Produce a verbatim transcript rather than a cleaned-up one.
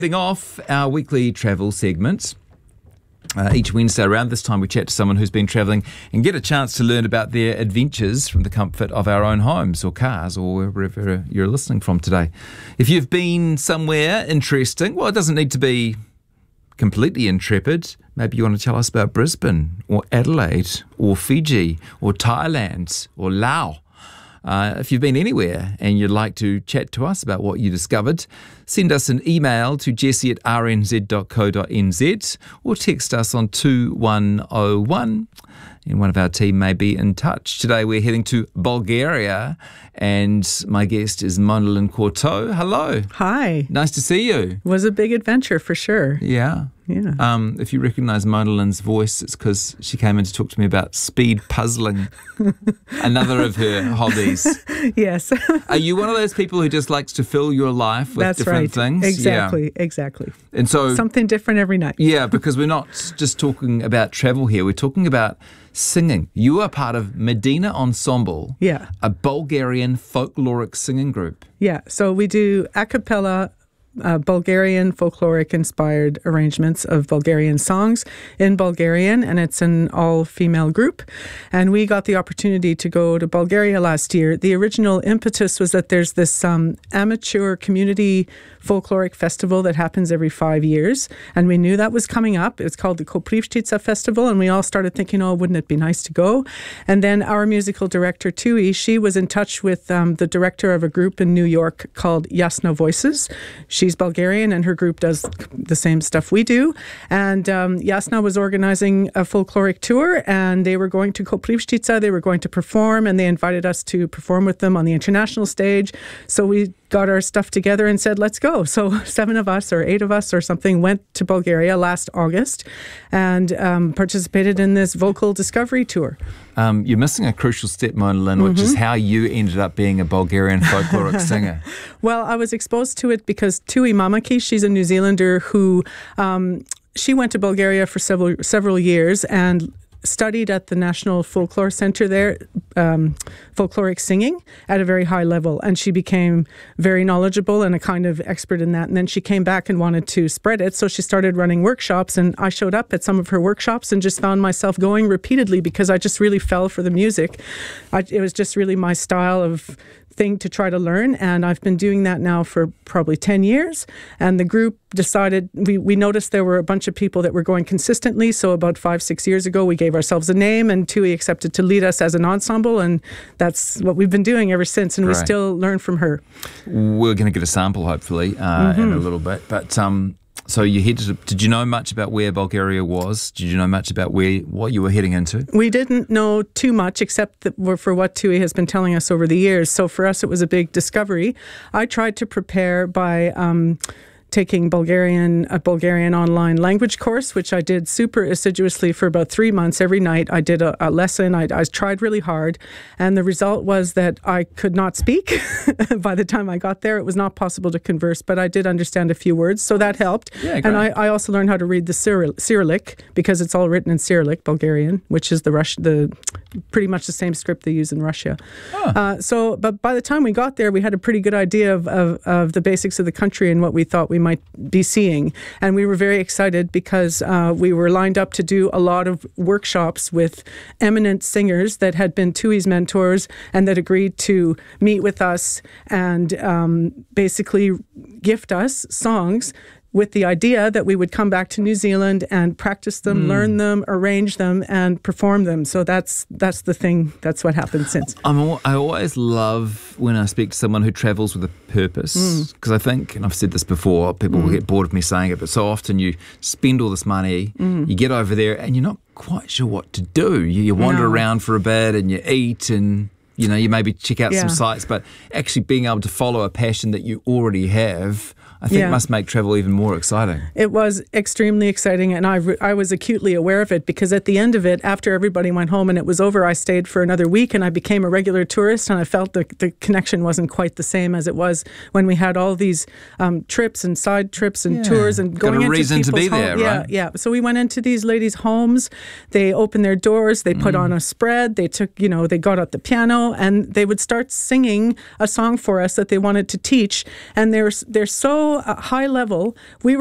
Off our weekly travel segment. Uh, each Wednesday around this time we chat to someone who's been travelling and get a chance to learn about their adventures from the comfort of our own homes or cars or wherever you're listening from today. If you've been somewhere interesting, well, it doesn't need to be completely intrepid. Maybe you want to tell us about Brisbane or Adelaide or Fiji or Thailand or Laos. Uh, if you've been anywhere and you'd like to chat to us about what you discovered, send us an email to jesse at r n z dot co dot n z or text us on two one oh one and one of our team may be in touch. Today we're heading to Bulgaria and my guest is Monalyn Courteau. Hello. Hi. Nice to see you. It was a big adventure for sure. Yeah. Yeah. Um, if you recognise Monalyn's voice, it's because she came in to talk to me about speed puzzling, another of her hobbies. Yes. Are you one of those people who just likes to fill your life with That's different right. things? Exactly, Yeah. exactly. And so something different every night. Yeah, because we're not just talking about travel here. We're talking about singing. You are part of Medina Ensemble, yeah, a Bulgarian folkloric singing group. Yeah, so we do a cappella Uh, Bulgarian folkloric-inspired arrangements of Bulgarian songs in Bulgarian, and it's an all-female group. And we got the opportunity to go to Bulgaria last year. The original impetus was that there's this um, amateur community folkloric festival that happens every five years, and we knew that was coming up. It's called the Koprivstica Festival, and we all started thinking, oh, wouldn't it be nice to go? And then our musical director, Tui, she was in touch with um, the director of a group in New York called Jasna Voices. She's Bulgarian, and her group does the same stuff we do. And um, Jasna was organizing a folkloric tour, and they were going to Koprivstica. They were going to perform, and they invited us to perform with them on the international stage. So we got our stuff together and said, let's go. So seven of us or eight of us or something went to Bulgaria last August and um, participated in this vocal discovery tour. Um, you're missing a crucial step, Monalyn, mm-hmm. which is how you ended up being a Bulgarian folkloric singer. Well, I was exposed to it because Tui Mamaki, she's a New Zealander who, um, she went to Bulgaria for several several years and studied at the National Folklore Center there, um, folkloric singing at a very high level. And she became very knowledgeable and a kind of expert in that. And then she came back and wanted to spread it. So she started running workshops. And I showed up at some of her workshops and just found myself going repeatedly because I just really fell for the music. I, it was just really my style of thing to try to learn, and I've been doing that now for probably ten years. And the group decided, we, we noticed there were a bunch of people that were going consistently, so about five, six years ago we gave ourselves a name, and Tui accepted to lead us as an ensemble, and that's what we've been doing ever since, and Great. We still learn from her. We're going to get a sample hopefully uh, mm-hmm. in a little bit, but um so you headed. Did you know much about where Bulgaria was? Did you know much about where what you were heading into? We didn't know too much, except that for what Tui has been telling us over the years. So for us, it was a big discovery. I tried to prepare by Um, taking Bulgarian, a Bulgarian online language course, which I did super assiduously for about three months. Every night I did a, a lesson. I, I tried really hard. And the result was that I could not speak. By the time I got there, it was not possible to converse, but I did understand a few words. So that helped. Yeah, and I, I also learned how to read the Cyrill- Cyrillic because it's all written in Cyrillic, Bulgarian, which is the Rus- the pretty much the same script they use in Russia. Oh. Uh, so, but by the time we got there, we had a pretty good idea of, of, of the basics of the country and what we thought we might be seeing. And we were very excited because uh, we were lined up to do a lot of workshops with eminent singers that had been Tui's mentors and that agreed to meet with us and um, basically gift us songs with the idea that we would come back to New Zealand and practice them, mm. learn them, arrange them, and perform them. So that's that's the thing. That's what happened since. I'm al- I always love when I speak to someone who travels with a purpose, because mm. I think, and I've said this before, people mm. will get bored of me saying it, but so often you spend all this money, mm. you get over there, and you're not quite sure what to do. You, you wander no. around for a bit, and you eat, and you know you maybe check out yeah. some sites, but actually being able to follow a passion that you already have, I think yeah. must make travel even more exciting. It was extremely exciting, and I, re- I was acutely aware of it because at the end of it, after everybody went home and it was over, I stayed for another week and I became a regular tourist, and I felt the, the connection wasn't quite the same as it was when we had all these um, trips and side trips and yeah. tours and going Got a into reason people's to be home. there, yeah, right? Yeah, so we went into these ladies' homes, they opened their doors, they put mm. on a spread, they took, you know, they got out the piano know, and they would start singing a song for us that they wanted to teach. And they're, they're so uh, high level. We